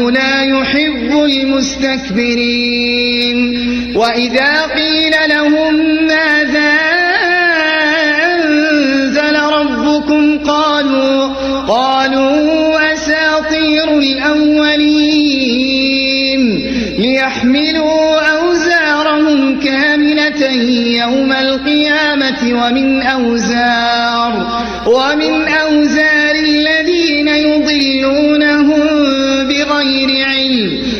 لا يحب المستكبرين وإذا قيل لهم ماذا أنزل ربكم قالوا أساطير الأولين ليحملوا أوزارهم كاملة يوم القيامة ومن أوزار الذين يضلونهم بغير